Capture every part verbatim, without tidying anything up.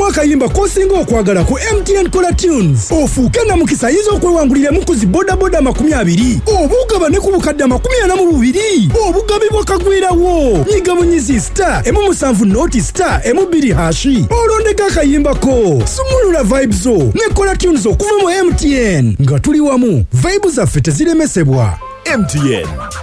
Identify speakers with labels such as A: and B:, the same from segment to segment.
A: akayimba kosinga okwagala ku M T N Kola Tunes. Ofuuke na mukisa yizo okwewangulira mukuzi boda boda makumi abiri. Obugaba ne ku bukadde makumi ana mu bubiri. Obugabibwa kagwirawo. Nyiga bunyizi star emu musanvu noti star emu bbiri hashi. Olondeka akayimba ko. Sumulula vibes zo ne Kola Tunes okuva mu M T N. Nga tuli wamu. Vibes zaffe teziremesebwa.
B: M T N.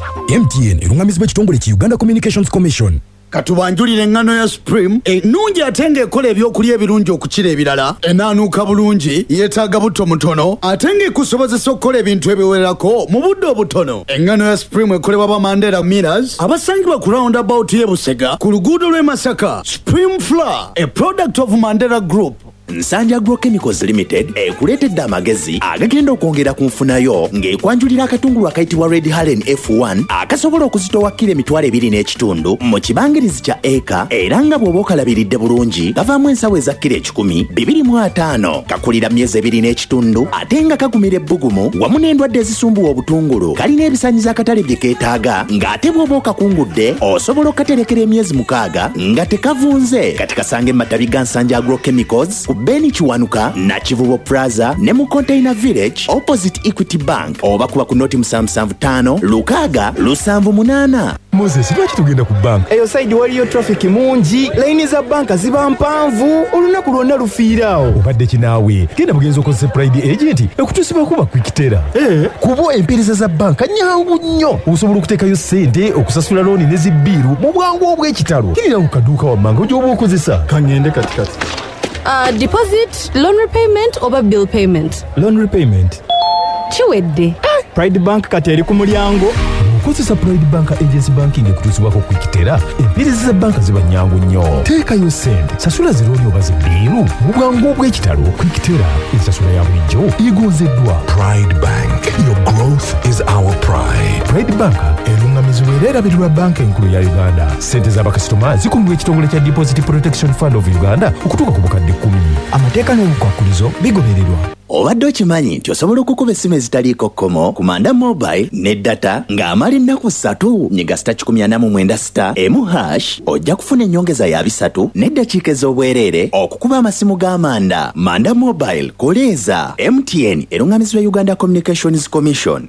A: M T N erungamizibwa ekitongole ki Uganda Communications Commission.
C: Katubanjulire engano ya Supreme ennungi ate ng'ekola ebyokulya ebirungi okukira ebirala, enaanuuka bulungi, yeetaaga butto mutono ate ng'ekusobozesa okukola ebintu ebiwererako mu budde obutono. Engano ya Supreme ekolebwa ba Mandela Millers abasangibwa ku roundabout y'e Busega ku luguudo lw'e Masaka. Supreme Flour, a product of Mandela Group.
B: Nsanja Agrochemicals Limited ekuleetedde amagezi agagenda okwongera ku nfunayo ng'ekwanjulira akatungulu akayitibwa Red Halen F one akasobola okuzitowa kilo emitwalo ebiri n'ekitundu mu kibangirizi kya eka era nga bw'oba okalabiridde bulungi gavaamu ensawo eza kilo ekikumi bibiri mu ataano kakulira myezi ebiri n'ekitundu ate nga kagumira ebbugumu wamu n'endwadde ezisumbuwa obutungulu kalina ebisaanyizo akatale bye keetaaga ng'ate bw'oba okakungudde osobola okukaterekera emyezi mukaaga nga tekavunze. Kati kasange mu matabi ga Nsanja Agrochemicals Beni Chiwanuka na Kivubo Plaza ne mu Container Village opposite Equity Bank oba kuba ku noti musanvu tano lukaga lusanvu munana.
D: Moses lwaki tugenda ku bank?
E: Eyo side waliyo traffic mungi, line za banka ziba mpanvu, olunaku lwonna lufiiraawo.
D: Obadde kinaawe genda bugenzo okozesa Pride Agent ekutusiba kuba kwikitera.
E: Eh,
D: kubo empeereza za banka nyangu nnyo. Osobola okuteekayo ssente okusasula looni ne zibbiiru mu bwangu obw'ekitalo. Kirira ku kaduuka wammanga gy'oba okozesa.
E: Kangende katikati.
F: Uh, deposit, loan repayment oba bill payment?
D: Loan repayment.
F: Chiwedde.
E: Pride Bank kati eri ku mulyango.
D: Okozesa Pride Bank Agency Banking ekutuusibwako kwikitera. Empeereza za banka ziba nnyangu nnyo. Teekayo ssente, sasula zirooni oba zibbiiru mu bwangu obw'ekitalo. Kwikitera ensasula ya bulijjo egonzeddwa.
G: Pride Bank. Your growth is our pride.
D: Pride Bank erungamizibwa era erabirirwa banka enkulu ya Uganda. Ssente z'abakasitoma zikuumibwa ekitongole kya Deposit Protection Fund of Uganda okutuuka ku bukadde kkumi. Amateeka n'obukwakkulizo bigobererwa.
B: Obadde okimanyi nti osobola okukuba essimu ezitaliiko kkomo ku Manda Mobile ne data ng'amala ennaku ssatu nyiga sita kikumi ana mu mwenda sita emu hash ojja kufuna ennyongeza ya bisatu n'eddakiika ez'obwereere okukuba amasimu g'Amanda. Manda Mobile koleeza. M T N erungamizibwa Uganda Communications Commission.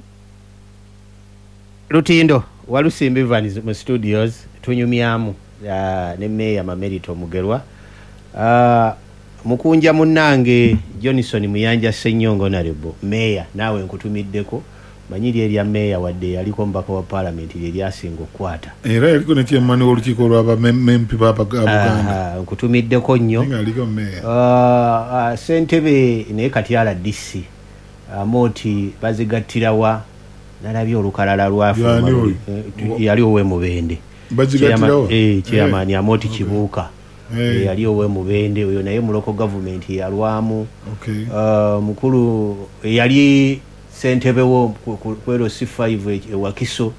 H: Lutindo Walusimbi Vans mu studios tunyumyamu uh, ne Meya Mamerito Mugerwa. Uh, Mukunja munange Johnson Muyanja Senyongo Narebo Meya nawe nkutumiddeko manyiri erya Meya wadde yaliko mbaka wa parliament eri asingo kwata
I: era yaliko ne chairman w'olukiiko lw'aba mempi baba Buganda
H: nkutumiddeko nnyo
I: ngaliko Meya
H: uh, uh, Sentebe ne Katyala D C amoti bazigattirawa nalabye olukalala lwafu yali owe mubende
I: bazigattirawa
H: eh chairman amoti Kibuuka Hey. Yali owe mubende oyo naye muloko government yalwamu.
I: Okay.
H: Uh, mukulu yali Sentebe wo kwero C five Wakiso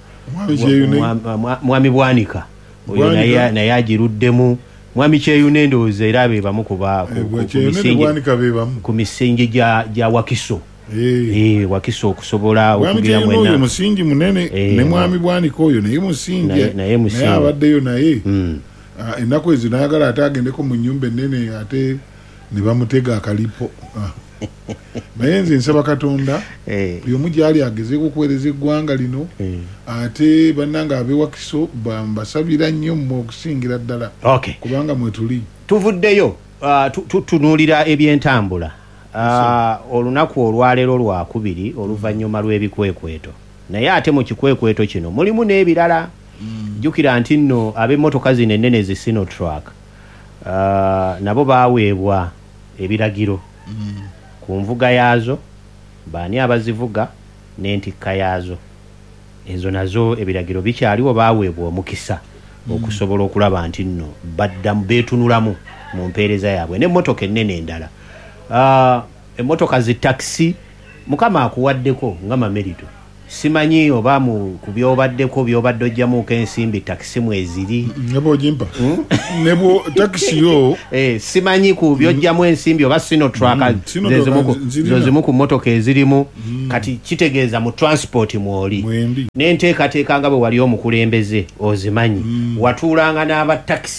H: mwami Bwanika oyo naye naye agiruddemu mwami Kyeyune ndowooza era be bamu kuba ku misingi gya Wakiso.
I: Hey.
H: Eh Wakiso okusobola
I: okugira mwena oyo musingi munene hey. Ne mwami Bwanika oyo naye musingi
H: naye musingi
I: naye abaddeyo naye
H: mm.
I: Uh, ennaku ezo nayagala ate agendeko mu nnyumba ennene ate ne bamutega akalipo uh. Naye nze nsaba Katonda buli omu gyali agezeeko okuweereza eggwanga lino ate bannanga ab'ewakiso mbasabira nnyo mmwe okusingira ddala
H: okay.
I: Kubanga mwe tuli
H: tuvuddeyo uh, tutunuulira ebyentambula uh, olunaku olwaleero lwakubiri oluvannyuma lw'ebikwekweto naye ate mu kikwekweto kino mulimu n'ebirala. Mm. Jukira nti nno ab'emmotoka zino ennene zi Sinotrack uh, nabo baaweebwa ebiragiro mm. ku nvuga yaazo baani abazivuga n'entikka yaazo ezo nazo ebiragiro bikyaliwo baaweebwa omukisa mm. okusobola okulaba nti nno baddamu beetunulamu mu mpeereza yaabwe n'emmotoka ennene endala uh, emmotoka zi taxi mukama akuwaddeko nga Mamerito simanyi oba mu kubyobaddeko byobadde ojjamu kensimbi taxi mweziri
I: nebo jimpa nebo taxi yo
H: eh simanyi ku byojjamu ensimbi oba Sinotrack zezimu ku motoka ezirimu kati kitegeeza mu transport mwoli n'enteekateeka nga bwe wali omukulembeze ozimanyi watuulanga n'aba taxi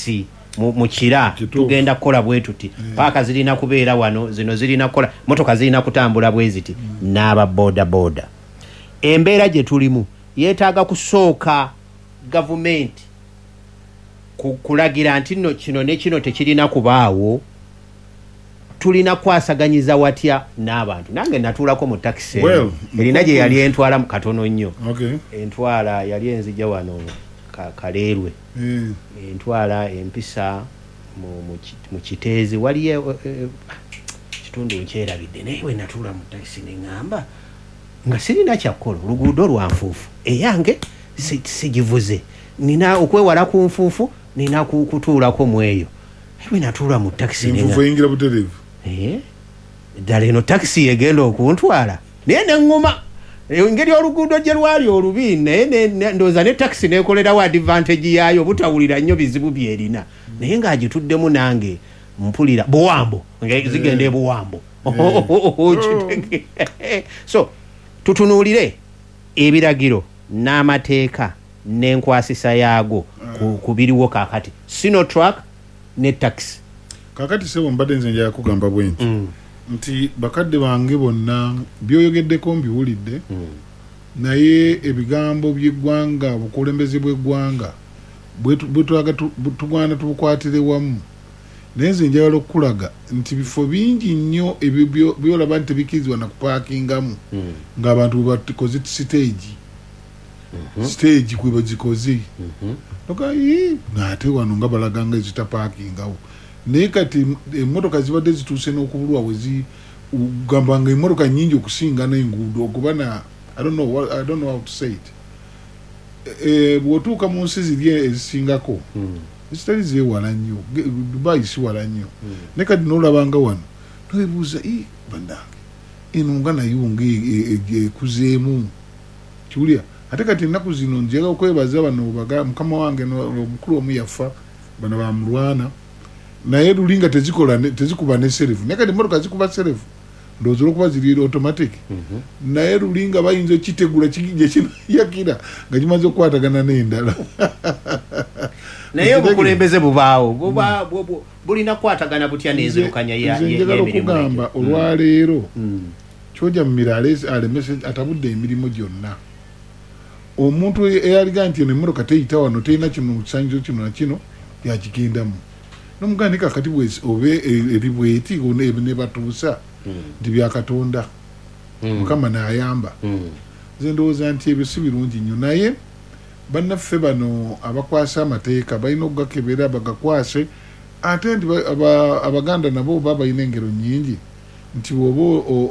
H: mu kira tugenda kukola bwe tuti paaka zirina kubeera wano zino zirina kukola motoka zirina kutambula bwe ziti n'aba boda boda embeera gye tulimu yeetaaga kusooka gavumenti kulagira nti no kino ne kino tekirina kubaawo tulina kwasaganyiza watya n'abantu nange natuulako mu takisi well, erina gye yali entwala mu katono nnyo
I: okay.
H: entwala yali enzija wano Kaleerwe mm. entwala empisa mu kiteezi waliyo kitundu nkyerabidde naye we natuula mu takisi neŋŋamba nga sirina kyakkola oluguudo lwa nfuufu eyange sigivuze nina okwewala ku nfuufu nina kutuulako mu eyo we natuula mu takisi
I: eyingira butereevu
H: ddala eno takisi egenda okuntwala naye neŋŋuma engeri oluguudo gye lwali olubi naye ndowooza ne takisi neekolerawo advantage yaayo butawulira nnyo bizibu byerina naye ng'agituddemu nange mpulira buwambo zigenda e buwambo so tutunuulire ebiragiro n'amateeka n'enkwasisa yaago ku biriwo kaakati Sinotrack ne takisi
I: kaakati sebo mbadde nze njala kugamba bwe nti nti bakadde bange bonna byoyogeddeko mbiwulidde mm. naye ebigambo by'eggwanga obukulembeze bw'eggwanga bwetwaga tugwana tubukwatire wamu naye nze njagala okukulaga nti bifo bingi nnyo ebyo byolaba nti tebikirizibwa na kupaakingamu mm. ng'abantu bwebakoze stage mm-hmm. stage kwe bagikoze mm-hmm. noka naate wano nga balaganga ezitapaakingawo naye kati emmotoka zibadde zituuse n'okubulwa wezi ugamba nga emmotoka nnyingi okusinga n'enguudo okuba na I don't know what, I don't know how to say it e, bw'otuuka mu nsi ziri ezisingako mm. zitali zeewala nnyo Dubai siwala nnyo mm. naye kati n'olabanga wano noebuuza i bannange eno nga nayo nga ekuzeemu kiwulira ate kati ennaku zino njaga okwebaza bano mukama wange omukulu omu yafa bano bamulwana naye lulinga tezikola tezikuba ne serefu naye kati emmotoka zikuba serefu ndowooza olwokuba ziri automatic mm-hmm. naye lulinga bayinza okitegula kigije kinayakira nga kimaze okukwatagana n'endala
H: naye obukulembeze bubaawo buba bulina kukwatagana butya n'enzirukanya
I: y'emirimu okugamba olwaleero kyoja mu mirala alemese atabudde emirimu gyonna omuntu eyaliga nti eno emmotoka teyita wano terina kino mu kisanyizo kino na kino yakigendamu nomuganda kakati bwezi obe eri bweti ne batuusa nti bya Katonda mukama n'ayamba nze ndowooza nti ebyo si birungi nnyo naye bannaffe bano abakwasa amateeka balina okugakebera bagakwase ate nti abaganda nabo baba balina engero nnyingi nti bw'oba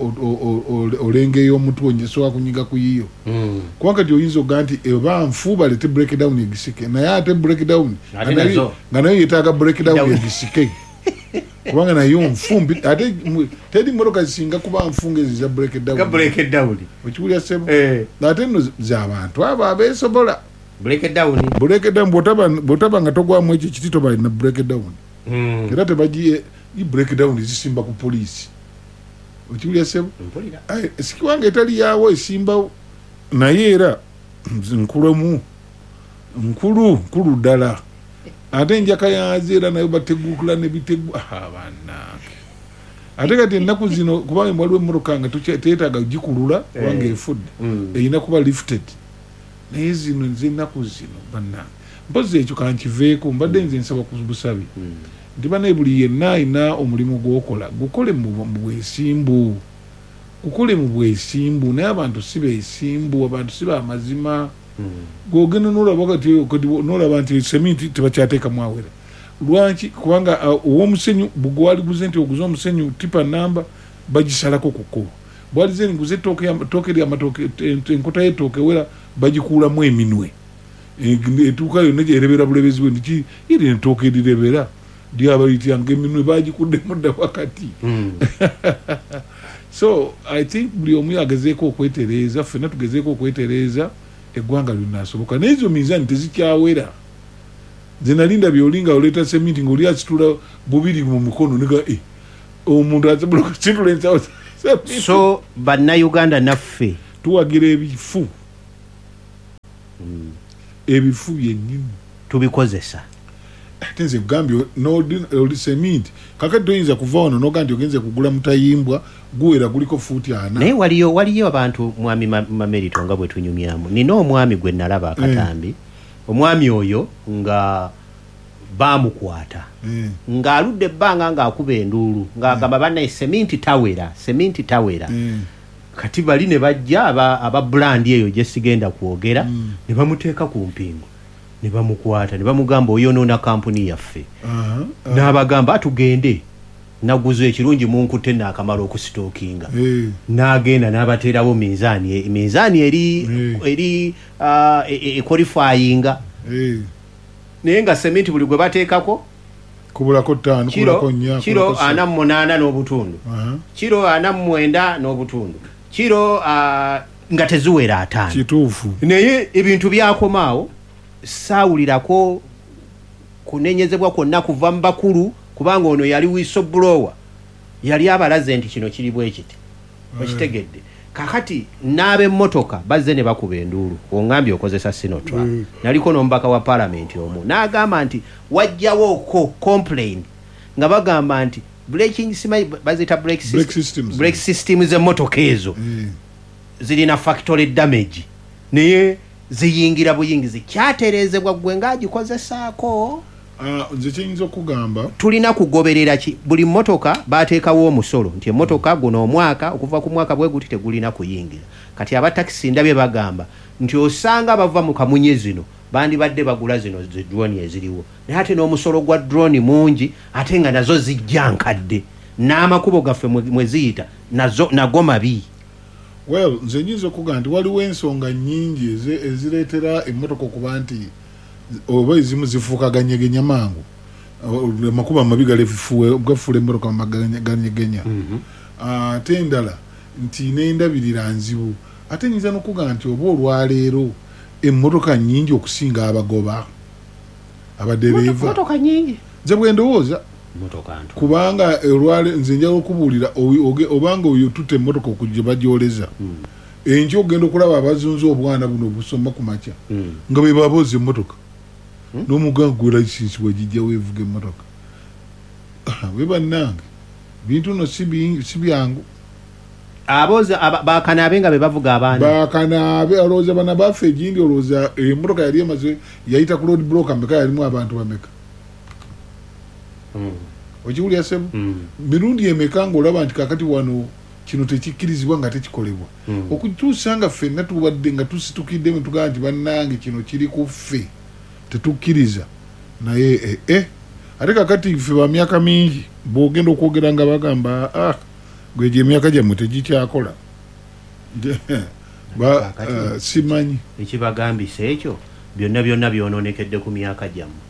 I: olengeyo omutwe onyesobola kunyiga ku yiyo kubanga ti oyinza okuga nti eba nfu balete breakdown egisike naye ate breakdown nga nayo yetaaga breakdown egisike kubanga nayo nfumbi ate teri mmotoka zisinga kuba nfunga eziza breakdown okiwulya sebo ate nno z'abantu abo abeesobola breakdown bw'otaba nga togwamu ekyo kiti toba alina breakdown era tebagiye breakdown zisimba ku poliisi okiwulya sebo sikiwanga etali yaawo esimbawo naye era nkulemu nkulu nkulu ddala ate njaka yaze era nayo bategukula nebitegu abanange ate kati ennaku zino kubanga waliwo emmotoka nga teetaaga gikulula kubanga efudde erina kuba lifted naye zino nze ennaku zino bannange mpozi ekyo kankiveeko mbadde nze nsaba ku busabi nti banaye buli yenna ayina omulimu gw'okola gukole mu bwesimbu gukole mu bwesimbu naye abantu si beesimbu abantu si baamazima gwogenda n'olaba nti seminti tebakyateekamu awera lwaki kubanga ow'omusenyu bwaliguze nti oguze omusenyu tipa namba bagisalako ku kkubo bwalize niguze ettooke ly'amatooke enkota y'ettooke wera bagikuulamu eminwe etuuka yonna gyerebera bulebezi bwe ndiki iri ettooke erirebera lyabayityanga eminwe bagikuddemu dda wakati so I think buli omu agezeeko okwetereeza ffenna tugezeeko okwetereeza eggwanga linaasoboka naye ezo mizaani tezikyawera nze nalinda byolinga oleeta seminti ngaoli akitula bubiri mu mukono niga omuntu asobola kusitula ensawo
H: so bannayuganda naffe
I: tuwagira ebifu ebifu byennyini
H: tubikozesa
I: tenze kugambye no cement kakati toyinza kuva wano noga nti ogenze kugula mutayimbwa guwera guliko fuuti ana
H: naye waliyo waliyo abantu mwami Mamerito nga bwe tunyumyamu nina omwami gwe nalaba akatambi mm. omwami oyo nga bamukwata mm. nga aludde ebbanga nga akuba enduulu ng'agamba mm. bannaye seminti tawera seminti tawera mm. kati bali ne bajja aba, aba brand eyo gye sigenda kwogera mm. ne bamuteeka ku mpingo ne bamukwata ne bamugamba oyonoona kampuni yaffe uh-huh, uh-huh. n'abagamba atugende naguzo ekirungi munkute n'akamala okusitookinga hey. n'agenda n'abateerawo minzaani minzaani eri hey. eri uh, equalifyinga hey. naye nga sementi buli gwe bateekako
I: kubulako ttaano kubulako nnya
H: kiro ana mu munaana n'obutundu uh-huh. kiro ana mu mwenda n'obutundu kiro uh, nga teziwera ataano
I: kituufu
H: naye ebintu byakomaawo saawulirako kunenyezebwa kwonna kuva mu bakulu kubanga ono yali whistleblower yali abalaze nti kino kiri bwe kiti okitegedde kakati n'ab'emmotoka bazze ne bakuba enduulu oŋŋambye okozesa Sinotra mm. naliko n'omubaka wa palamenti omu n'agamba nti wajjawo ko complain nga bagamba nti braking simanyi bazita brake
I: system, systems
H: brake systems emmotoka ezo mm. zirina factory damage naye ziyingira buyingizi kyatereezebwa gwe ng'agikozesaako
I: Uh, nze kiyinza okugamba
H: tulina kugoberera ki buli mmotoka bateekawo omusolo nti emmotoka guno omwaka okuva ku mwaka bwe guti tegulina kuyingira kati abatakisi ndabye bagamba nti osanga bava mu kamunye zino bandibadde bagula zino drone eziriwo naye ate n'omusolo gwa drone mungi ate nga nazo zijja nkadde n'amakubo gaffe mwe ziyita nazo nago mabi
I: well nze nyinza okugamba nti waliwo ensonga nnyingi ezireetera emmotoka okuba nti oba ezimu zifuukaganyegenya mangu amakuba amabi gafuula emmotoka maganyegenya ate endala nti n'endabirira nzibu ate nyinza n'okugamba nti oba olwaleero emmotoka nnyingi okusinga abagoba abadereeva nze bwe ndowooza kubanga olwale nze njala okubuulira obanga oyo tutte emmotoka okujja bagyoleza enkya ogenda okulaba abazunza obwana buno obusoma ku makya nga be babooza emmotoka n'omuganga gwe licensi wagijja weevuga emmotoka we bannange bintu no si byangu
H: abooza bakanaabe nga be bavuga abaana
I: bakanaabe olowooza bana baffe egindi olowooza emmotoka yali emaze yayita ku road block ameka yalimu abantu bameka okiwulya semu mirundi emeka ng'olaba nti kakati wano kino tekikkirizibwa nga tekikolebwa okutuusa nga ffenna tubadde nga tusitukidde mu tugamba nti bannange kino kiri ku ffe tetukkiriza naye eh, eh. ate kakati ffe ba myaka mingi bw'ogenda okwogera nga bagamba ah gwegyo emyaka gyammwe tegikyakola ba uh, simanyi
H: ekibagambisa ekyo byonna byonna byonoonekedde ku myaka gyammwe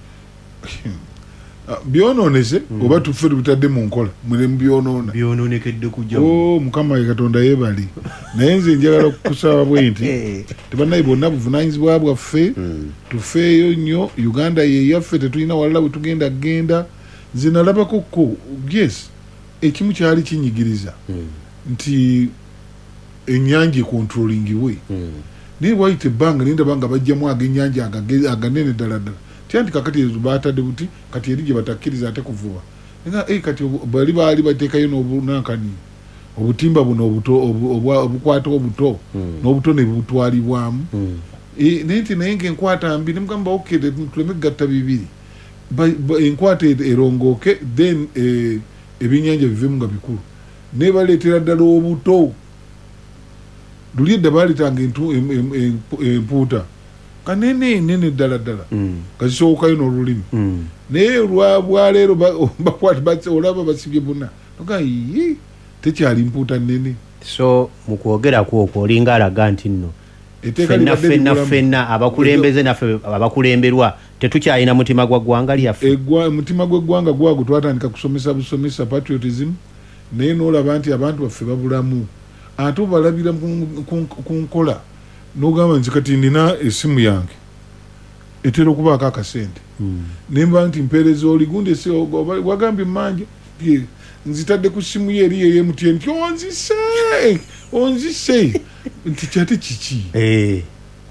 I: byononese mm. oba tuffe tubitadde mu nkola mune mubyonoona
H: byononekedde kujja
I: oh mukama ye katonda yeebali naye nze njagala okukusaba bwe nti tebannaye bonna buvunaanyizibwa bwaffe mm. tufeeyo nnyo Uganda ye yaffe tetulina walala bwe tugenda genda nze nalabako ko yes ekimu kyali kinyigiriza mm. nti ennyanja ekontrolingibwe mm. naye bwayita ebbanga naye ndaba nga bajjamu ag'ennyanja aganene ddala ddala tianti kakati batadde buti kati eri gye batakkiriza ate kuvuba nga eh kati bali baali bateekayo n'obunankani obutimba buno obuto obukwata obuto mm. n'obuto ne butwalibwamu mm. e, naye nti naye ng'enkwata mbi ne mugamba okede tuleme gatta bibiri enkwata erongooke then e, ebyennyanja bivemu nga bikulu ne baleetera ddala obuto luli edda baalitanga empuuta kanene nene ddala ddala mm. kazisowokayo n'olulimi mm. naye lwabwaleero bakwata olaba basibye buna oga yi tekyali mpuuta nnene
H: so mu kwogeraku okwo olinga alaga nti nno fenna fenna fenna abakulembeze naffe abakulemberwa tetukyalina mutima gwa ggwanga lyaffe
I: mutima gw'eggwanga gwago twatandika kusomesa busomesa patriotism naye n'olaba nti abantu baffe babulamu ate obalabira ku nkola n'ogamba nti kati ndina essimu yange etera okubaako akasente mm. nemba nti mpeereza oligundi wagambye manje nzitadde ku ssimu ye eri yeye mutye nti onzise onzise nti kyate kiki
H: hey.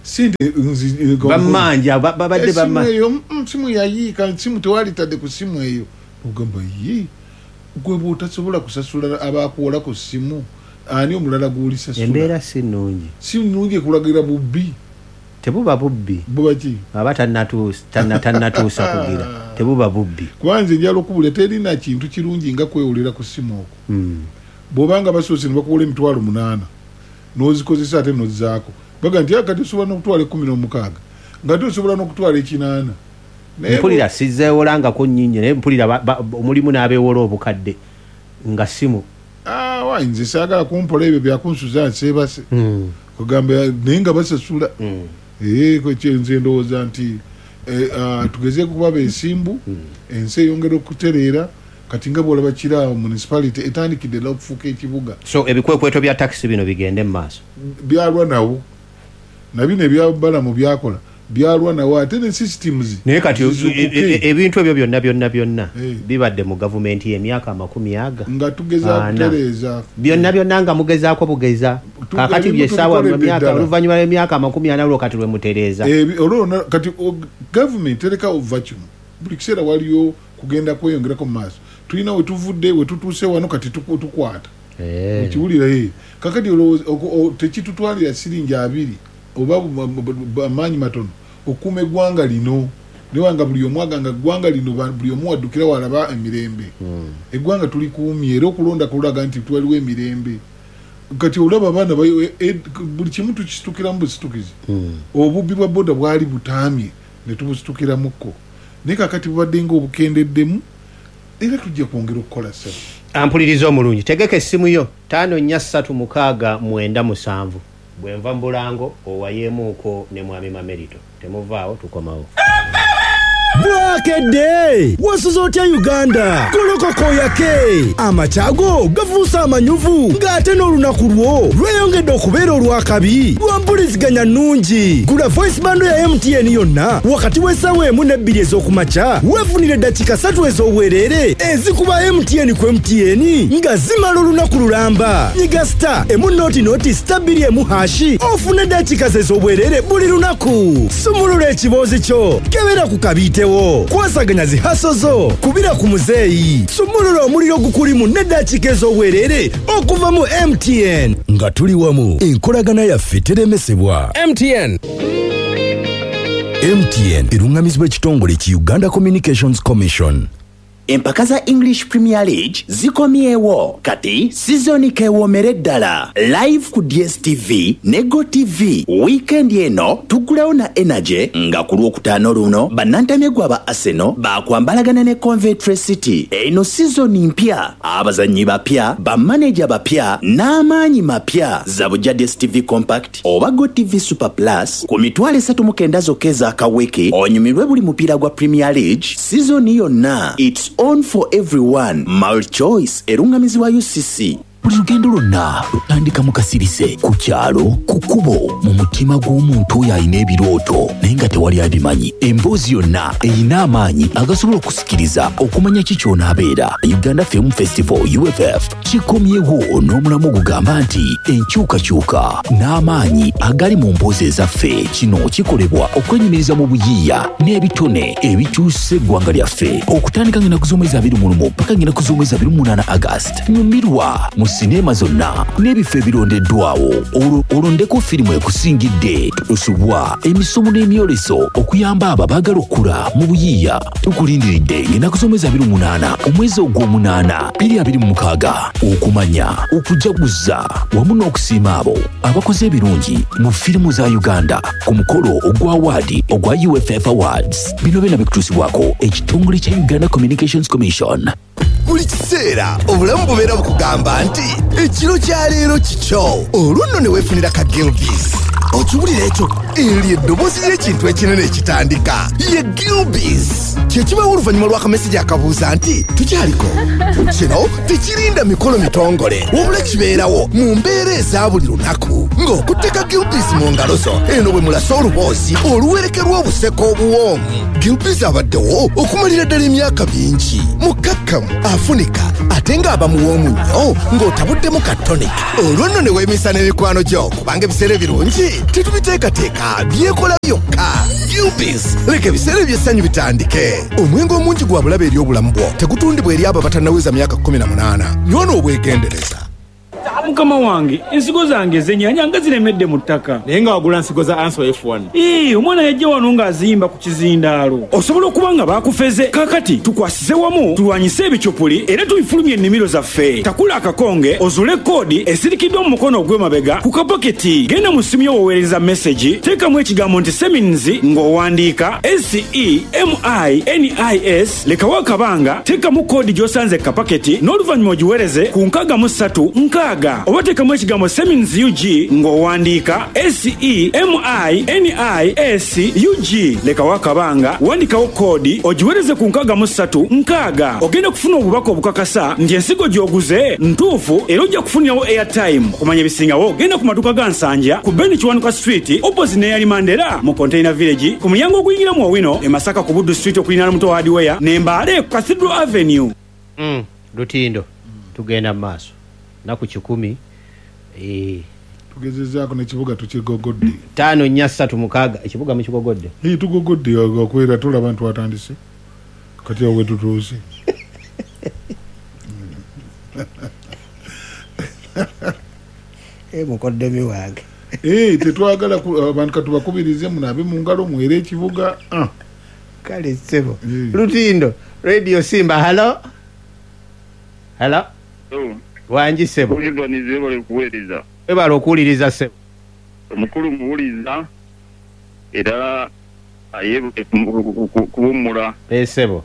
I: sindi
H: bamanja babadde bamanja
I: eyo simu yayiika simu tewalitadde ku simu eyo ogamba ye gwe bw'otasobola kusasula abakuwola ku simu ani omulala gw'olisasula
H: embeera si nnungi
I: si nnungi ekulagira bubbi
H: tebuba bubbi
I: buba ki
H: aba tannatuusa kugira tebuba bubbi
I: kwanze njala okubula terina kintu kirungi nga kwewulira ku simu okwo bw'obanga basoose ne bakuwola emitwalo munaana n'ozikozesa ate n'ozzaako baga nti akati osobola n'okutwala ekkumi n'omukaaga nga te osobola n'okutwala ekinaana
H: mpulira sizeewolangako nnyingi naye mpulira omulimu n'abeewola obukadde nga simu
I: awa nze saagala kumpola ebyo byakunsuza nseebase kugamba naye nga basasula nze ndowooza nti tugezeeko kubaba ensimbu ensi eyongera okutereera kati nga bwolaba kiraawo municipality etandikidde la okufuuka ekibuga
H: so ebikwekweto bya takisi bino bigende mu maaso
I: byalwa nawo nabino ebyabalamu byakola byalwa nawo ate ne systems
H: naye kati ebintu ebyo byonna byonna byonna bibadde mu gavumenti y'emyaka amakumi aga
I: nga tugeza kutereeza
H: byonna byonna nga mugezaako bugeza kakati byesaawa mu myaka oluvannyuma lw'emyaka amakumi ana lwo kati lwe mutereeza
I: olwo kati gavumenti tereka ova kino buli kiseera waliyo kugenda kweyongerako mu maaso tulina we tuvudde we tutuuse wano kati tukwata ekiwulira ye kakati tekitutwalira siringi abiri oba amaanyi matono okuuma eggwanga lino newanga buli omu aganga eggwanga lino buli omu waddukira walaba emirembe eggwanga tulikuumye era okulonda kulaga nti twaliwo emirembe kati olaba abaana buli kimu tukisitukiramu busitukizi obubbi bwa boda bwali butaamye ne tubusitukiramuko naye kakati bubadde nga obukendeddemu era tujja kwongera okukola ssebo
H: ampuliriza omulungi tegeka essimu yo tano nnya ssatu mukaaga mwenda musanvu bwenva mbulango owayeemuuko ne mwami Mamerito temuvaawo tukomawo
A: bwakedde wasuza otya Uganda golokoko yake amacaago gafuusa amanyuvu ng'ate n'olunaku lwo lweyongedde okubeera olwakabi lwampuliziganya nnungi gula voice bando ya M T N yonna wakati w'essaawa emu n'ebbiri ez'okumakya weefunire eddakiika ssatu ez'obwereere ezikuba M T N ku M T N nga zimala olunaku lulamba nyiga star emu nooti nooti star bbiri emu hashi ofune eddakiika ze ez'obwereere buli lunaku sumulula ekiboozi kyo kebera ku kabiitewo kwasaganya zihaso zo kubira ku muzeeyi sumulula omuliro gukulimu n'eddakiika ez'obwereere okuva mu M T N nga tuli wamu enkolagana yaffe teremesebwa
J: M T N
A: M T N erungamizibwa ekitongole ki Uganda Communications Commission.
B: empaka za English Premier League zikomyewo kati sizoni kewoomere ddala live ku D S T V ne Go T V weekend eno tuggulawo na Energy nga ku lwokutaano luno bannantamye aba Arsenal bakwambalagana ne Coventry City eno sizoni mpya abazannyi bapya bamaneja bapya n'amaanyi mapya za bujja D S T V Compact oba Go T V Super Plus ku mitwalo esatu mu kenda zokka ez'akaweke onyumirwe buli mupiira gwa Premier League sizoni yonna. It's on for everyone. Mulchoice erungamizibwa U C C.
K: buli lugendo lwonna lutandika mu kasirise ku kyalo ku kkubo mu mutima gw'omuntu oyo alina ebirooto naye nga tewali abimanyi emboozi yonna erina amaanyi agasobola okusikiriza okumanya ki ky'onaabeera. Uganda Film Festival U F F kikomyewo n'omulamu ogugamba nti enkyukakyuka n'amaanyi agali mu mboozi ezaffe. Kino kikolebwa okwenyumiriza mu buyiiya n'ebitone ebikyusa eggwanga lyaffe okutandika ng'ennaku z'omwezi abiri mu lumu paka ng'ennaku z'omwezi abiri mu munaana August. Nyumirwa mu sinema zonna n'ebifo ebirondeddwawo olondeko firimu ekusingidde tusubwa emisomo n'emyoleso okuyamba abo abaagala okula mu buyiiya. Tukulindiridde ng'ennaku z'omwezi abiri mu munaana omwezi ogw'omunaana bbiri abiri mu mukaaga okumanya okujaguza wamu n'okusiima abo abakoze ebirungi mu firimu za Uganda ku mukolo ogwa awaadi ogwa U F F Awards. Bino byonna bikutuusibwako ekitongole kya Uganda Communications Commission.
L: Buli kiseera obulamu bubeera bukugamba nti ekiro kya leero kikyo olwo nno ne weefunira ka Gilbis. Okiwulira ekyo eryo eddoboozi ly'ekintu ekinene ekitandika ye Gilbis kyekibawo oluvannyuma lw'akamesejja akabuuza nti tukyaliko. Kino tekirinda mikolo mitongole wabula kibeerawo mu mbeera eza buli lunaku ng'okutte ka Gilbis mu ngalo zo eno bwe mulasa oluboozi oluwerekerwa obuseko obuwoomu. Gilbis abaddewo okumalira ddala emyaka mingi mukakkamu afunika ate ng'aba muwoomu nnyo ng'otabuddemu ka tonic. Olwo nno ne weemisa n'emikwano gyo kubanga ebiseera ebirungi tetubiteekateeka byonna byekola byokka. Gilbis leka ebiseera by'essanyu bitandike. Omwenge omungi gwa bulabe eri obulamu bwo tegutundibwa eri abo abatannaweza myaka kumi na munaana. Nywona obwegendereza.
J: Mukama wange ensigo zange zenyanya nga ziremedde mu ttaka naye nga wagula nsigo za Anso F one. Ee omwana yajja wano ng'azimba ku kizindaalo osobola okuba nga baakufeze kakati tukwasize wamu tulwanyise ebicupuli era tubifulumye ennimiro zaffe takula akakonge ozule koodi esirikiddwa mu mukono ogw'emabega ku kapaketi genda mu ssimu yo woweereza meseji teekamu ekigambo nti seminzi ng'owandiika S E M I N I S lekawo akabanga teekamu koodi gy'osanze kapaketi n'oluvannyuma ogiweereze ku nkaaga mu ssatu nkaaga oba teekamu ekigambo Semins U G ng'owandiika S E M I N I S U G lekawo akabanga wandikawo koodi ogiweereze ku nkaaga mu ssatu nkaaga ogenda kufuna obubaka obukakasa nti ensigo gy'oguze ntuufu era ojja kufunirawo airtime okumanya ebisingawo genda ku maduuka ga Nsanja ku Ben Kiwanuka Street opposite ne Yali Mandela mu Container Village ku mulyango oguyingira mu Owino e Masaka ku Buddu Street okulinana Muto Hardware ne Mbale ku Cathedral Avenue.
H: Mm, Lutindo tugenda mu maaso naku kikumi eh
I: tugezezaako n'ekibuga tukigogodde
H: tano nnya ssatu mukaaga ekibuga mukigogodde
I: ee tugogodde okwera tulaba nti watandise kati awo wetutuuse
H: e mukoddemi wange
I: ee tetwagala abantu katubakubirize munabe mu ngalo mwera ekibuga
H: kale ssebo Lutindo Radio Simba halo halo wanji sebo
M: ulivanize bale kuweleza
H: ebala okuwuliriza sebo
M: omukulu muwuliza era ayebuke kuwummula
H: esebo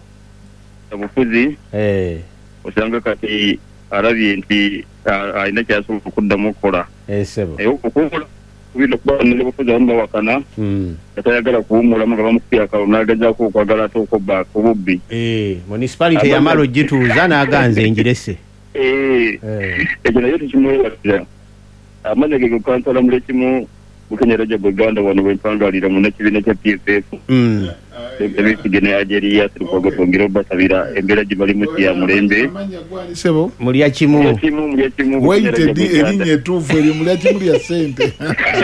M: obufuzi
H: eh
M: osanga kati arabye nti alina kyasobola okuddamu okukola
H: esebo
M: okuwummula kubino kuba n'obufuzi abamu bawakana atayagala kuwummula nga bamukubira akawo n'agazaako okwagala ate okubba obubbi
H: eh municipality yamala ogituuza n'aganze enjirese
M: eh ekyo nayo tukimwewalira amanya ge kukansala mulekimu bukenyera Buganda wano wempangalira mu nekibiina kya P F F mm ebikigene Algeria tukogotongera basabira embera gibalimu ya mulembe
I: sebo
H: mulya kimu
I: waited erinye tufu eri mulya kimu ya sente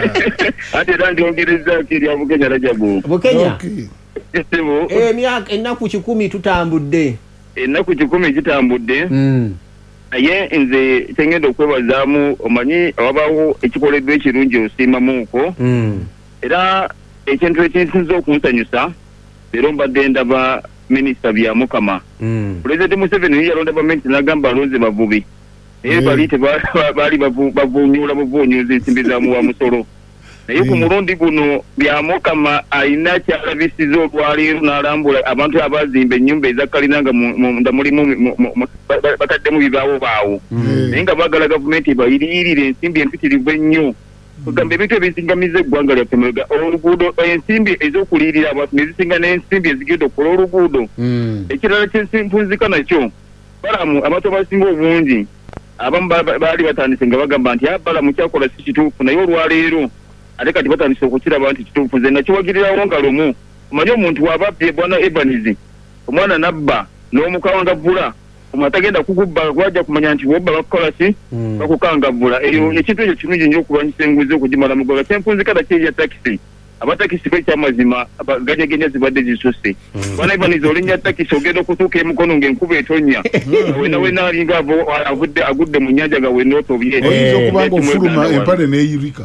M: ate randi ongereza kiri abukenya Rajabu
H: bukenya sebo eh myaka enaku kikumi tutambudde
M: enaku kikumi kitambudde mm aye nze tengenda okwebazaamu omanyi ababawo ekikoleddwa ekirungi osiimamuuko mm. era ekintu ekinsinza okunsanyusa leero mbadde ndaba minisita bya Mukama mm. Pulezidenti Museveni yalonda bamenti n'agamba alonze bavubi naye yeah. Bali tebaali bavunyula buvunyuza ensimbi zaamu wa musolo naye ku mulundi guno bya Mukama alina kyalabisiza olwaleero n'alambula abantu abazimba ennyumba ezakkalina nga munda mulimu bataddemu bibaawo baawo naye nga baagala gavumenti bayiriirire ensimbi empitirivu ennyo kugamba ebintu ebisingamiza eggwanga lyaffe mega oluguudo ensimbi ez'okuliirira abantu ne zisinga n'ensimbi ezigenda okukola oluguudo ekirala kyensimpunzika nakyo balamu abantu abasinga obungi abamu baali batandise nga bagamba nti abalamu kyakola si kituufu naye olwaleero ate kati batandise okukiraba nti kituufu nze nakiwagirirawo nga lumu omanyi omuntu wababbye bwana Ebanizi omwana nabba n'omukawangavula omatagenda kukubba gwajja kumanya nti wobba bakukola ki bakukangavula eyo ekintu ekyo kirungi nnyo okulwanyisa enguzi okugimala mugola kyenfunzikala kyerya takisi abatakisi bekyamazima ganyegenya zibadde zisusse bwana Ebanizi olinnya takisi ogenda okutuuka emukono ng'enkuba etonnya wena wena alinga avudde agudde mu nnyanja nga wena otobye
I: oyinza okubanga ofuluma empale n'eyirika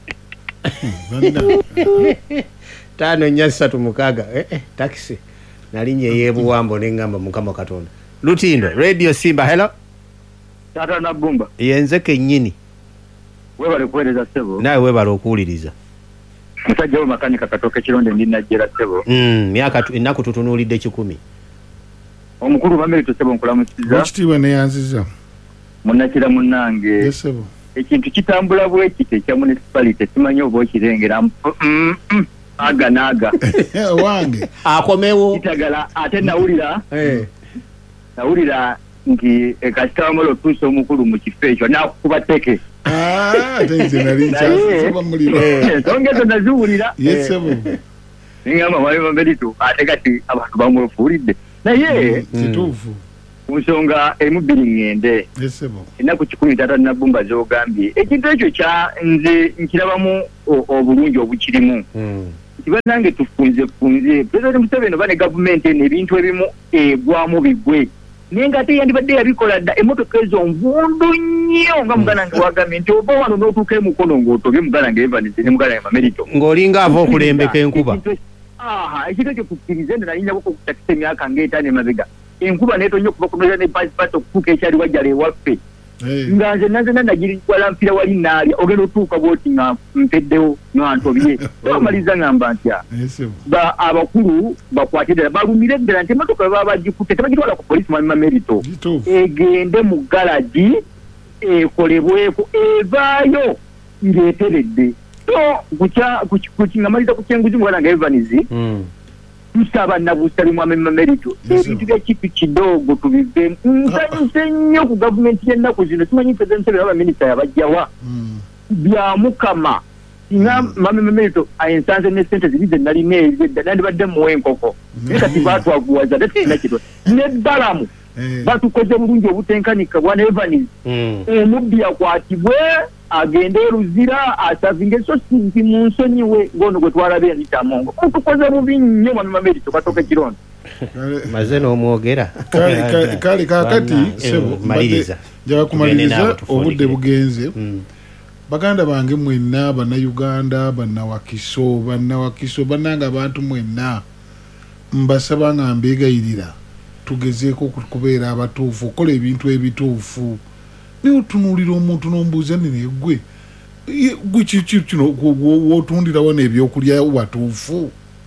H: tano nnya ssatu mukaaga eh eh taxi nalinye yebuwambo nengamba Mukama Katonda Lutindo Radio Simba hello
M: tata na bumba
H: yenze kennyini
M: webale kuweereza sebo
H: nawe webale okuwuliriza
M: musajja wo makanika katoke kironde ndi najjera sebo
H: mm myaka ennaku tutunuulidde kikumi
M: omukulu bamere tusebo nkulamusiza
I: ekitiibwa neyanziza
M: munnakira munnange
I: yesebo
M: ekintu kitambula bwekite kya municipality simanyi oba okirengera aga naga
I: wange
H: akomewo
M: kitagala ate nawulira nawulira nti ekasitawamola otuusa omukulu mu kifo ekyo nakukuba teke
I: ate nze nali nkyasaba muliro
M: songezo naziwulira
I: yesebo
M: ningamba mwali bamberitu ate kati abantu bamwefuulidde naye
I: kituufu
M: nsonga emubiri ngende ennaku kikumi tata nabumba zogambye ekintu ekyo kya nze nkirabamu obulungi obukirimu kiba nange tufunze funze President Museveni bane gavumenti eno ebintu ebimu egwamu bigwe naye nga ate yandibadde yabikola dda emmotoka ezo nvundu nnyo nga mugana nge wagambye nti oba wano n'otuuka emukono ng'otobye mugana nge Evans ne mugana Mamerito
H: ng'olinga ava okulembeka enkuba
M: aha ekintu ekyo tukkirize nze nali njako okutakisa emyaka ng'etaano emabega enkuba neetonnya okuva ku noza ne pasipati okutuuka ekyali wajjala ewaffe nga nze nanzena nagiriwala mpira wali naalya ogenda otuuka bwoti nga mpeddewo nantobye bamaliza ngamba ntya abakulu bakwate ddala balumire ddala nti emmotoka baba bagikutte tebagitwala ku polisi mwami Mamerito egende mu galagi ekolebweko evaayo ng'eteredde so kukingamaliza ku kyenguzi mugana nga Evans tusaba nabusabi mwami Mamerito ebintu byakitu kidogo tubivemu nsanyuse nnyo ku gavumenti y'ennaku zino simanyi President Museveni aba minisita yabajjawa bya mukama nga mwami Mamerito ayensanze ne sente ziri ze nalina ezedda nandibadde muwe enkoko naye kati baatwaguwaza tetulina kito n'ebbalamu batukoze bulungi obutenkanika bwana Evans omubbi akwatibwe agende Luzira asavinge so sinzi mu nsonyi we ngono gwe twalabe entamongo tukoze bubi nnyo mwami Mamerito katoke kirondo
H: maze n'omwogera
I: kale kale kakati sebo maliriza jaga kumaliriza obudde bugenze baganda bange mwenna bana Uganda bana Wakiso bana Wakiso bananga abantu mwenna mbasaba nga mbegayirira tugezeeko kubeera abatuufu okola ebintu ebituufu niwe otunuulira omuntu n'ombuuza nene gwe gwe kino wotundirawo n'ebyokulya watuufu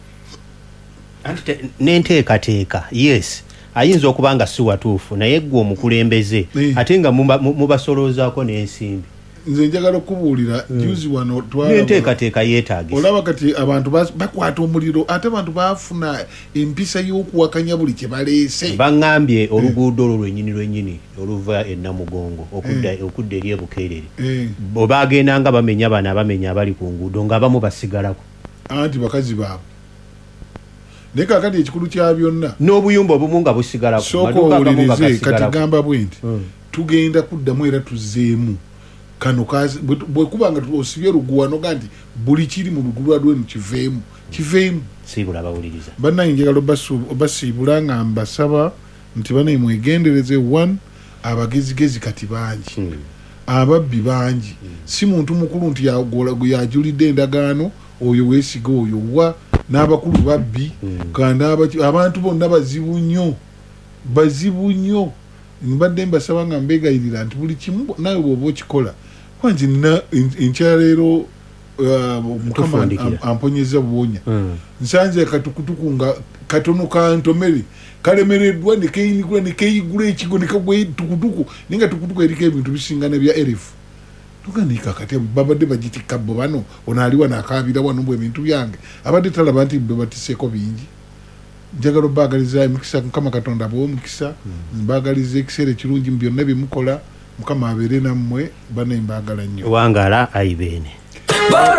H: n'enteekateeka yes ayinza okuba nga si watuufu naye gwe omukulembeze ate nga mubasoloozaako n'ensimbi
I: nze njagala okubuulira juzi wano
H: n'enteekateeka yeetaagisa
I: olaba kati abantu bakwata omuliro ate abantu baafuna empisa y'okuwakanya buli kye baleese
H: baŋŋambye oluguudo olwo lwennyini lwennyini oluva e Namugongo okudda eri ebukeerere bwe baagendanga bamenya bano abamenya abali ku nguudo ng'abamu basigalako
I: anti bakazi baabwe naye kakati ekikulu kya byonna
H: n'obuyumba obumu nga busigalako
I: sooka owulirize kati gamba bwe nti tugenda kuddamu era tuzzeemu kano kazi bwekuba nga osibye luguwano ganti buli kiri mu lugulwa lwenu kiveemu kiveemu
H: siibula bawuliriza
I: bannaye njagala obasiibula nga mbasaba nti banaye mwegendereze one abagezigezi kati bangi hmm. ababbi bangi hmm. si muntu mukulu nti yajulidde endagaano oyo weesiga oyo wa n'abakulu babbi hmm. kandi abantu bonna bazibu nnyo bazibu nnyo mbadde mbasaba nga mbegayirira nti buli kimu nawe bw'oba okikola kwanzi nina enkyaleero mukama amponyeza buwonya nsanze akatukutuku nga katono kantomere kalemereddwa nekeyinigula nekeyigula ekigo nekagwa tukutuku naye nga tukutuku eriko ebintu bisingana bya erefu tuganika kati babadde bagitikka bo bano ono ali wano akaabira wano bwe ebintu byange abadde talaba nti bwe batiseeko bingi njagala obaagaliza emikisa mukama katonda bw'omukisa mbaagaliza ekiseera ekirungi mu byonna bye mukola mukama abeere nammwe banaye mbaagala nnyo
H: wangala ayibeene